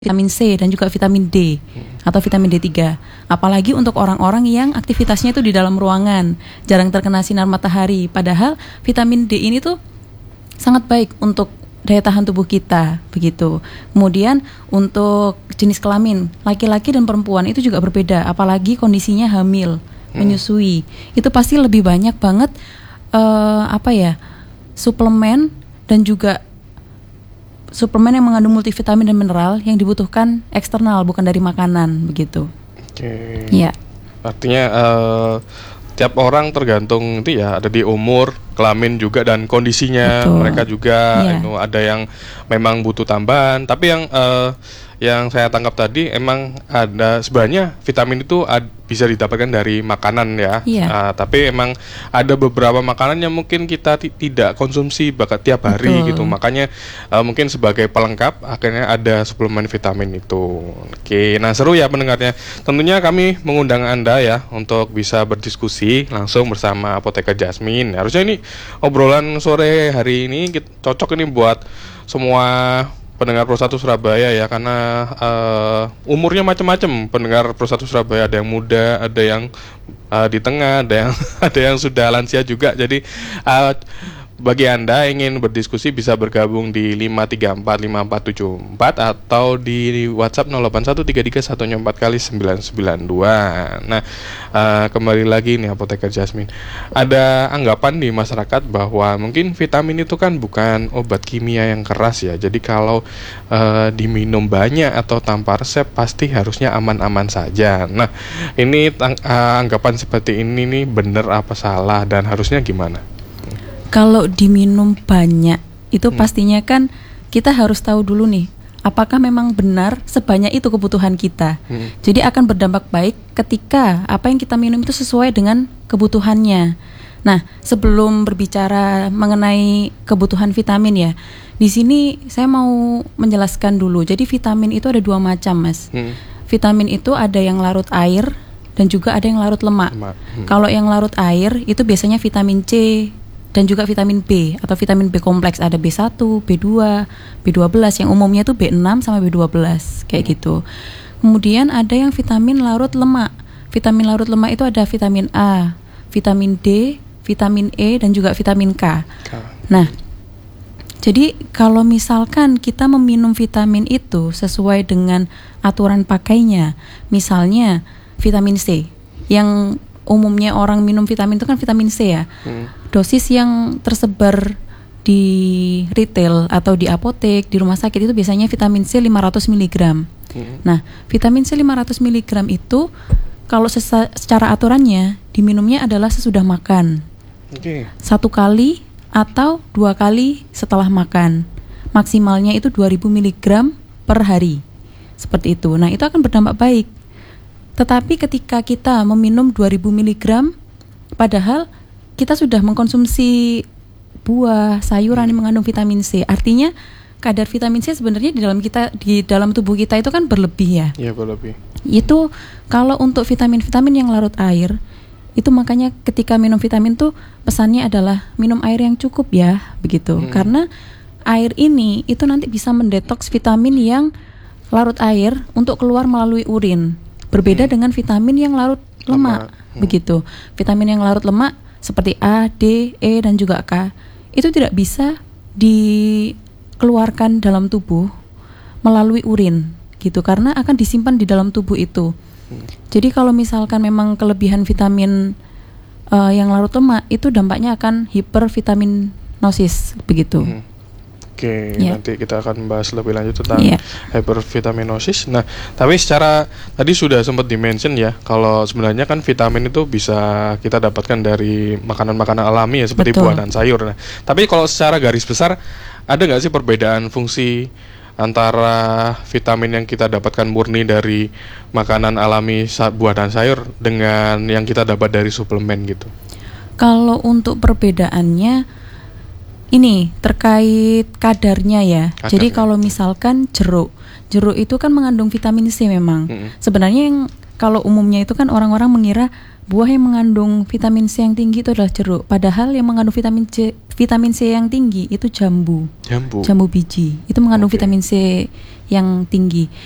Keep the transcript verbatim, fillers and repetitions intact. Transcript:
vitamin C dan juga vitamin D atau vitamin D tiga. Apalagi untuk orang-orang yang aktivitasnya itu di dalam ruangan, jarang terkena sinar matahari. Padahal vitamin D ini tuh sangat baik untuk daya tahan tubuh kita, begitu. Kemudian untuk jenis kelamin, laki-laki dan perempuan itu juga berbeda, apalagi kondisinya hamil, menyusui. Itu pasti lebih banyak banget uh, apa ya? suplemen dan juga suplemen yang mengandung multivitamin dan mineral yang dibutuhkan eksternal, bukan dari makanan, begitu. Oke. Ya. Artinya uh, tiap orang tergantung itu ya, ada di umur, kelamin juga dan kondisinya. Betul. Mereka juga Ya. you know, ada yang memang butuh tambahan. Tapi yang uh, yang saya tangkap tadi emang ada sebenarnya vitamin itu ad, bisa didapatkan dari makanan ya. Iya. Uh, tapi emang ada beberapa makanan yang mungkin kita t- tidak konsumsi bakat tiap hari. Betul. Gitu. Makanya uh, mungkin sebagai pelengkap akhirnya ada suplemen vitamin itu. Oke, nah seru ya pendengarnya. Tentunya kami mengundang Anda ya untuk bisa berdiskusi langsung bersama Apoteker Jasmine. Harusnya ini obrolan sore hari ini cocok ini buat semua pendengar Pro satu Surabaya ya, karena uh, umurnya macam-macam. Pendengar Pro satu Surabaya ada yang muda, ada yang uh, di tengah, ada yang ada yang sudah lansia juga. Jadi uh, bagi Anda yang ingin berdiskusi bisa bergabung di lima tiga empat lima empat tujuh empat atau di WhatsApp nol delapan satu tiga tiga satu empat kali sembilan sembilan dua. Nah, uh, kembali lagi nih Apoteker Jasmine. Ada anggapan di masyarakat bahwa mungkin vitamin itu kan bukan obat kimia yang keras ya. Jadi kalau uh, diminum banyak atau tanpa resep pasti harusnya aman-aman saja. Nah, ini tang- uh, anggapan seperti ini nih benar apa salah dan harusnya gimana? Kalau diminum banyak, itu Hmm. pastinya kan kita harus tahu dulu nih, apakah memang benar sebanyak itu kebutuhan kita. Hmm. Jadi akan berdampak baik ketika apa yang kita minum itu sesuai dengan kebutuhannya. Nah, sebelum berbicara mengenai kebutuhan vitamin ya, di sini saya mau menjelaskan dulu. Jadi vitamin itu ada dua macam, Mas. Hmm. Vitamin itu ada yang larut air dan juga ada yang larut lemak. Lemak. Hmm. Kalau yang larut air itu biasanya vitamin C dan juga vitamin B atau vitamin B kompleks, ada B satu, B dua, B dua belas, yang umumnya itu B enam sama B dua belas kayak gitu. Kemudian ada yang vitamin larut lemak. Vitamin larut lemak itu ada vitamin A, vitamin D, vitamin E dan juga vitamin K. Nah, jadi kalau misalkan kita meminum vitamin itu sesuai dengan aturan pakainya, misalnya vitamin C, yang umumnya orang minum vitamin itu kan vitamin C ya. Hmm. Dosis yang tersebar di retail atau di apotek, di rumah sakit itu biasanya vitamin C lima ratus miligram. Hmm. Nah, vitamin C lima ratus miligram itu kalau sesa- secara aturannya diminumnya adalah sesudah makan. Okay. Satu kali atau dua kali setelah makan. Maksimalnya itu dua ribu miligram per hari. Seperti itu. Nah, itu akan berdampak baik. Tetapi ketika kita meminum dua ribu miligram, padahal kita sudah mengkonsumsi buah, sayuran yang mengandung vitamin C. Artinya kadar vitamin C sebenarnya di dalam kita, di dalam tubuh kita itu kan berlebih ya. Iya, berlebih. Itu kalau untuk vitamin-vitamin yang larut air, itu makanya ketika minum vitamin tuh pesannya adalah minum air yang cukup ya, begitu. Hmm. Karena air ini itu nanti bisa mendetoks vitamin yang larut air untuk keluar melalui urin. Berbeda hmm. dengan vitamin yang larut lemak, lemak. Hmm. begitu. Vitamin yang larut lemak seperti A, D, E dan juga K itu tidak bisa dikeluarkan dalam tubuh melalui urin, gitu, karena akan disimpan di dalam tubuh itu. Hmm. Jadi kalau misalkan memang kelebihan vitamin uh, yang larut lemak itu dampaknya akan hipervitaminosis, begitu. Hmm. Oke, yeah. nanti kita akan bahas lebih lanjut tentang yeah. hypervitaminosis. Nah, tapi secara tadi sudah sempat dimention ya, kalau sebenarnya kan vitamin itu bisa kita dapatkan dari makanan-makanan alami ya, seperti Betul. buah dan sayur. Nah, tapi kalau secara garis besar ada nggak sih perbedaan fungsi antara vitamin yang kita dapatkan murni dari makanan alami buah dan sayur dengan yang kita dapat dari suplemen gitu? Kalau untuk perbedaannya ini terkait kadarnya ya. Kadarnya. Jadi kalau misalkan jeruk, jeruk itu kan mengandung vitamin C memang. Hmm. Sebenarnya yang kalau umumnya itu kan orang-orang mengira buah yang mengandung vitamin C yang tinggi itu adalah jeruk. Padahal yang mengandung vitamin C, vitamin C yang tinggi itu jambu. Jambu. Jambu biji. Itu mengandung okay. vitamin C yang tinggi.